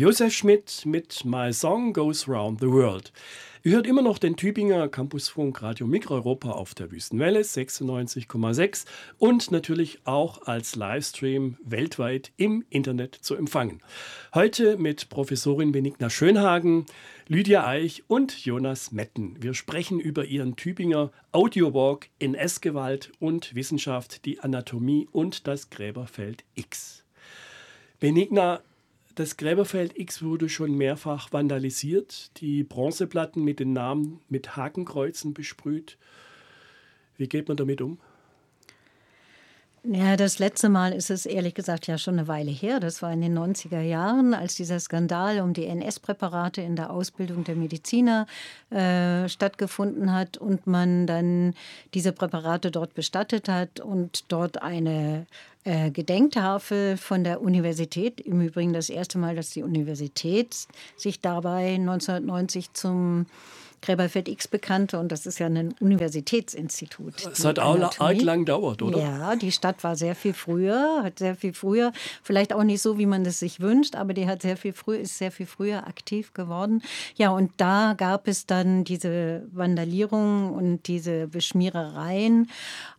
Josef Schmidt mit My Song Goes Round the World. Ihr hört immer noch den Tübinger Campusfunk Radio Mikroeuropa auf der Wüstenwelle 96,6 und natürlich auch als Livestream weltweit im Internet zu empfangen. Heute mit Professorin Benigna Schönhagen, Lydia Eich und Jonas Metten. Wir sprechen über ihren Tübinger Audiowalk NS-Gewalt und Wissenschaft, die Anatomie und das Gräberfeld X. Benigna, das Gräberfeld X wurde schon mehrfach vandalisiert, die Bronzeplatten mit den Namen mit Hakenkreuzen besprüht. Wie geht man damit um? Ja, das letzte Mal ist es ehrlich gesagt ja schon eine Weile her. Das war in den 90er Jahren, als dieser Skandal um die NS-Präparate in der Ausbildung der Mediziner stattgefunden hat und man dann diese Präparate dort bestattet hat und dort eine Gedenktafel von der Universität, im Übrigen das erste Mal, dass die Universität sich dabei 1990 zum Gräberfeld X bekannte, und das ist ja ein Universitätsinstitut. Es hat auch arg lang gedauert, oder? Ja, die Stadt war sehr viel früher, vielleicht auch nicht so, wie man es sich wünscht, aber die hat ist sehr viel früher aktiv geworden. Ja, und da gab es dann diese Vandalierung und diese Beschmierereien.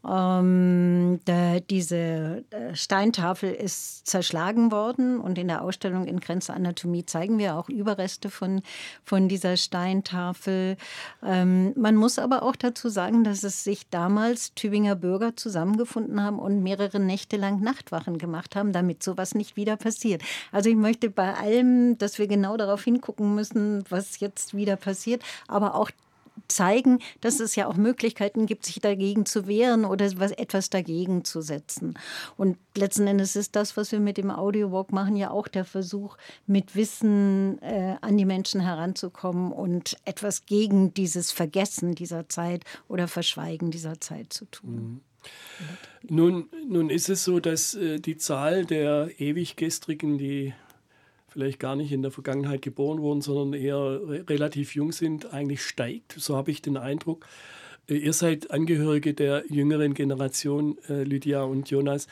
Diese Steintafel ist zerschlagen worden und in der Ausstellung in Grenze Anatomie zeigen wir auch Überreste von dieser Steintafel. Man muss aber auch dazu sagen, dass es sich damals Tübinger Bürger zusammengefunden haben und mehrere Nächte lang Nachtwachen gemacht haben, damit sowas nicht wieder passiert. Also ich möchte bei allem, dass wir genau darauf hingucken müssen, was jetzt wieder passiert, aber auch zeigen, dass es ja auch Möglichkeiten gibt, sich dagegen zu wehren oder etwas dagegen zu setzen. Und letzten Endes ist das, was wir mit dem Audiowalk machen, ja auch der Versuch, mit Wissen an die Menschen heranzukommen und etwas gegen dieses Vergessen dieser Zeit oder Verschweigen dieser Zeit zu tun. Nun ist es so, dass die Zahl der Ewiggestrigen, die vielleicht gar nicht in der Vergangenheit geboren wurden, sondern eher relativ jung sind, eigentlich steigt. So habe ich den Eindruck. Ihr seid Angehörige der jüngeren Generation, Lydia und Jonas.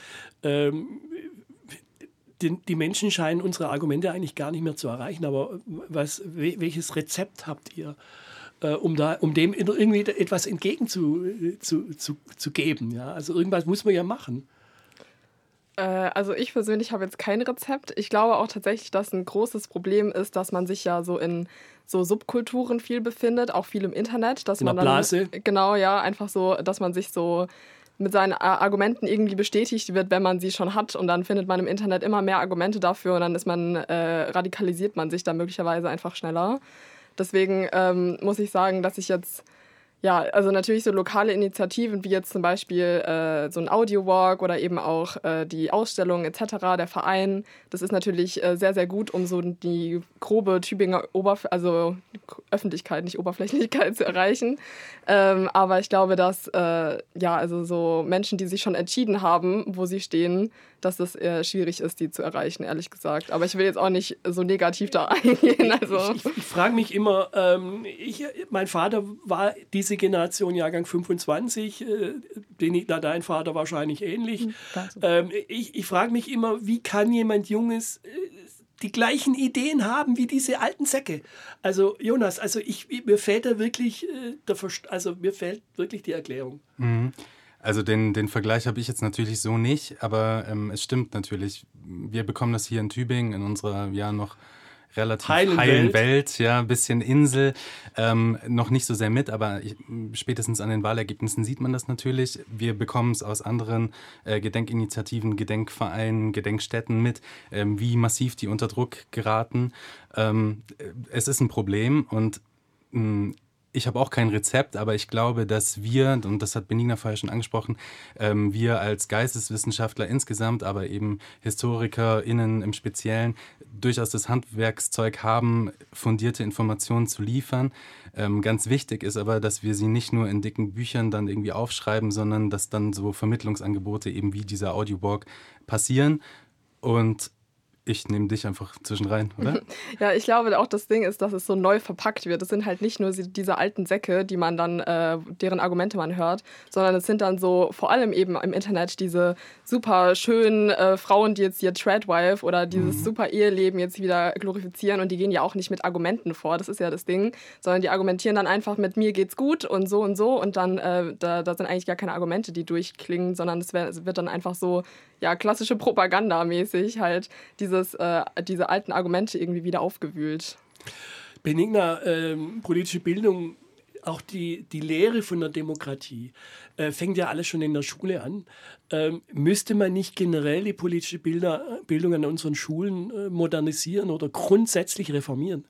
Die Menschen scheinen unsere Argumente eigentlich gar nicht mehr zu erreichen. Aber welches Rezept habt ihr, um dem irgendwie etwas entgegenzugeben? Ja? Also irgendwas muss man ja machen. Also ich persönlich habe jetzt kein Rezept. Ich glaube auch tatsächlich, dass ein großes Problem ist, dass man sich ja so in so Subkulturen viel befindet, auch viel im Internet. Dass in man der Blase. Genau, ja, einfach so, dass man sich so mit seinen Argumenten irgendwie bestätigt wird, wenn man sie schon hat. Und dann findet man im Internet immer mehr Argumente dafür und dann radikalisiert man sich dann möglicherweise einfach schneller. Deswegen muss ich sagen, dass ich jetzt also natürlich so lokale Initiativen wie jetzt zum Beispiel so ein Audiowalk oder eben auch die Ausstellung etc., der Verein, das ist natürlich sehr, sehr gut, um so die grobe Tübinger Öffentlichkeit, nicht Oberflächlichkeit zu erreichen. Aber ich glaube, dass also so Menschen, die sich schon entschieden haben, wo sie stehen, dass es schwierig ist, die zu erreichen, ehrlich gesagt. Aber ich will jetzt auch nicht so negativ da eingehen. Also. Ich frage mich immer, mein Vater war diese Generation Jahrgang 25, dein Vater wahrscheinlich ähnlich. Ich frage mich immer, wie kann jemand Junges die gleichen Ideen haben wie diese alten Säcke? Also Jonas, mir fehlt da wirklich mir fehlt wirklich die Erklärung. Mhm. Also den Vergleich habe ich jetzt natürlich so nicht, aber es stimmt natürlich. Wir bekommen das hier in Tübingen in unserer noch relativ heilen Welt, ja, ein bisschen Insel, noch nicht so sehr mit, aber spätestens an den Wahlergebnissen sieht man das natürlich. Wir bekommen es aus anderen Gedenkinitiativen, Gedenkvereinen, Gedenkstätten mit, wie massiv die unter Druck geraten. Es ist ein Problem und ich habe auch kein Rezept, aber ich glaube, dass wir, und das hat Benigna vorher schon angesprochen, wir als Geisteswissenschaftler insgesamt, aber eben HistorikerInnen im Speziellen, durchaus das Handwerkszeug haben, fundierte Informationen zu liefern. Ganz wichtig ist aber, dass wir sie nicht nur in dicken Büchern dann irgendwie aufschreiben, sondern dass dann so Vermittlungsangebote eben wie dieser Audiowalk passieren. Und Ich nehme dich einfach zwischen rein, oder? Ja, ich glaube auch, das Ding ist, dass es so neu verpackt wird. Es sind halt nicht nur diese alten Säcke, die man dann, deren Argumente man hört, sondern es sind dann so, vor allem eben im Internet, diese super schönen Frauen, die jetzt hier Tradwife oder dieses super Eheleben jetzt wieder glorifizieren, und die gehen ja auch nicht mit Argumenten vor, das ist ja das Ding, sondern die argumentieren dann einfach mit mir geht's gut und dann da sind eigentlich gar keine Argumente, die durchklingen, sondern es wird dann einfach so, ja, klassische Propaganda-mäßig halt diese alten Argumente irgendwie wieder aufgewühlt. Benigna, politische Bildung, auch die Lehre von der Demokratie, fängt ja alles schon in der Schule an. Müsste man nicht generell die politische Bildung an unseren Schulen modernisieren oder grundsätzlich reformieren?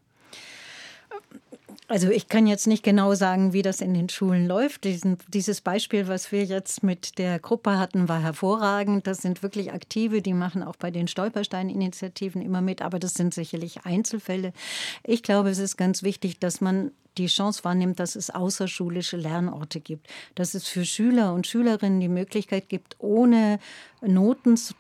Also ich kann jetzt nicht genau sagen, wie das in den Schulen läuft. Dieses Beispiel, was wir jetzt mit der Gruppe hatten, war hervorragend. Das sind wirklich Aktive, die machen auch bei den Stolperstein-Initiativen immer mit, aber das sind sicherlich Einzelfälle. Ich glaube, es ist ganz wichtig, dass man die Chance wahrnimmt, dass es außerschulische Lernorte gibt, dass es für Schüler und Schülerinnen die Möglichkeit gibt, ohne Notendruck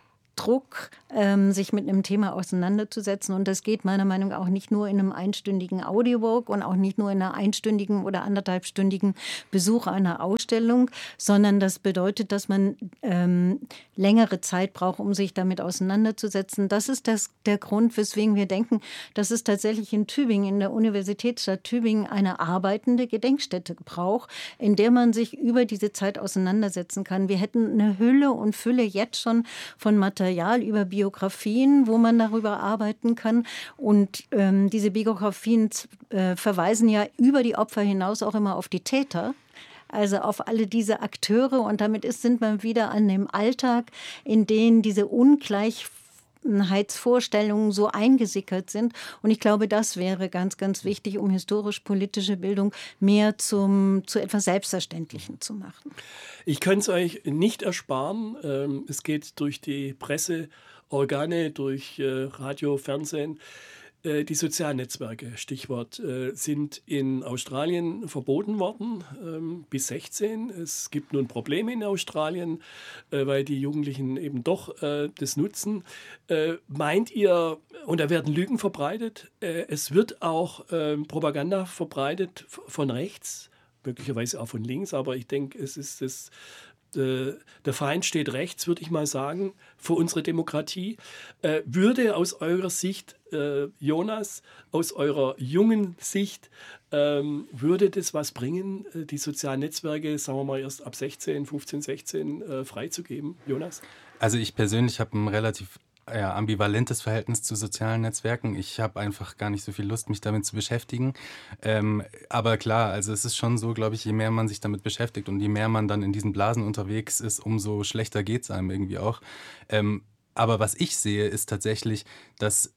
sich mit einem Thema auseinanderzusetzen. Und das geht meiner Meinung nach auch nicht nur in einem einstündigen Audiowalk und auch nicht nur in einer einstündigen oder anderthalbstündigen Besuch einer Ausstellung, sondern das bedeutet, dass man längere Zeit braucht, um sich damit auseinanderzusetzen. Das ist der Grund, weswegen wir denken, dass es tatsächlich in Tübingen, in der Universitätsstadt Tübingen, eine arbeitende Gedenkstätte braucht, in der man sich über diese Zeit auseinandersetzen kann. Wir hätten eine Hülle und Fülle jetzt schon von Material über Biografien, wo man darüber arbeiten kann. Und diese Biografien verweisen ja über die Opfer hinaus auch immer auf die Täter. Also auf alle diese Akteure. Und damit sind wir wieder an dem Alltag, in dem diese Ungleichheitsvorstellungen so eingesickert sind. Und ich glaube, das wäre ganz, ganz wichtig, um historisch-politische Bildung mehr zu etwas Selbstverständlichem zu machen. Ich kann es euch nicht ersparen. Es geht durch die Presseorgane, durch Radio, Fernsehen. Die sozialen Netzwerke, Stichwort, sind in Australien verboten worden bis 16. Es gibt nun Probleme in Australien, weil die Jugendlichen eben doch das nutzen. Meint ihr, und da werden Lügen verbreitet, es wird auch Propaganda verbreitet von rechts, möglicherweise auch von links, aber ich denke, es ist der Feind steht rechts, würde ich mal sagen, für unsere Demokratie. Würde aus eurer Sicht, Jonas, aus eurer jungen Sicht, würde das was bringen, die sozialen Netzwerke, sagen wir mal, erst ab 16, 15, 16 freizugeben? Jonas? Also ich persönlich habe ein relativ ambivalentes Verhältnis zu sozialen Netzwerken. Ich habe einfach gar nicht so viel Lust, mich damit zu beschäftigen. Aber klar, also es ist schon so, glaube ich, je mehr man sich damit beschäftigt und je mehr man dann in diesen Blasen unterwegs ist, umso schlechter geht es einem irgendwie auch. Aber was ich sehe, ist tatsächlich, dass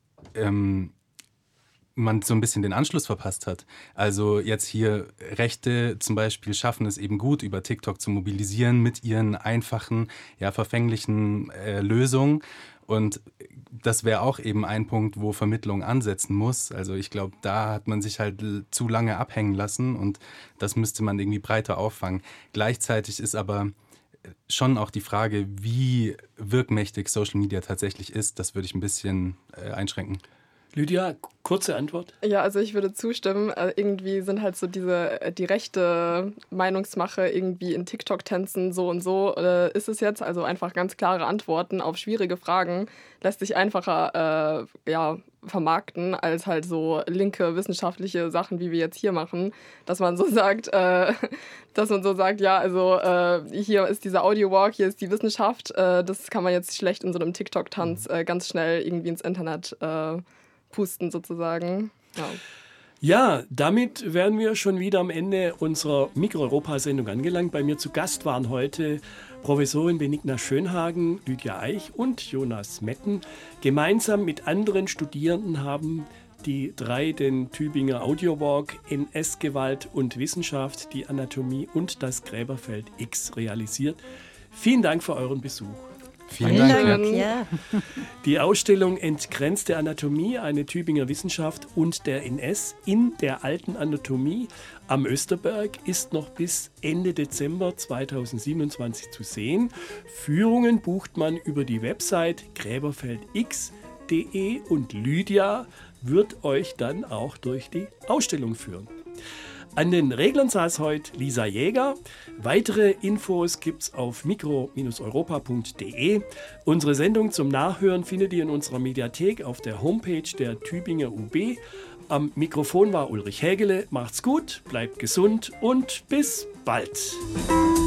man so ein bisschen den Anschluss verpasst hat. Also jetzt hier Rechte zum Beispiel schaffen es eben gut, über TikTok zu mobilisieren mit ihren einfachen, verfänglichen Lösungen. Und das wäre auch eben ein Punkt, wo Vermittlung ansetzen muss. Also ich glaube, da hat man sich halt zu lange abhängen lassen und das müsste man irgendwie breiter auffangen. Gleichzeitig ist aber schon auch die Frage, wie wirkmächtig Social Media tatsächlich ist, das würde ich ein bisschen einschränken. Lydia, kurze Antwort. Ja, also ich würde zustimmen. Irgendwie sind halt so die rechte Meinungsmache irgendwie in TikTok-Tänzen so und so ist es jetzt. Also einfach ganz klare Antworten auf schwierige Fragen lässt sich einfacher vermarkten als halt so linke wissenschaftliche Sachen, wie wir jetzt hier machen. Dass man so sagt, hier ist dieser Audio-Walk, hier ist die Wissenschaft. Das kann man jetzt schlecht in so einem TikTok-Tanz ganz schnell irgendwie ins Internet pusten sozusagen. Ja, damit wären wir schon wieder am Ende unserer Mikro-Europa-Sendung angelangt. Bei mir zu Gast waren heute Professorin Benigna Schönhagen, Lydia Eich und Jonas Metten. Gemeinsam mit anderen Studierenden haben die drei den Tübinger Audiowalk NS-Gewalt und Wissenschaft, die Anatomie und das Gräberfeld X realisiert. Vielen Dank für euren Besuch. Vielen Dank. Ja. Die Ausstellung Entgrenzte Anatomie, eine Tübinger Wissenschaft und der NS in der alten Anatomie am Österberg ist noch bis Ende Dezember 2027 zu sehen. Führungen bucht man über die Website gräberfeldx.de. www.ub.de und Lydia wird euch dann auch durch die Ausstellung führen. An den Reglern saß heute Lisa Jäger. Weitere Infos gibt's auf mikro-europa.de. Unsere Sendung zum Nachhören findet ihr in unserer Mediathek auf der Homepage der Tübinger UB. Am Mikrofon war Ulrich Hägele. Macht's gut, bleibt gesund und bis bald.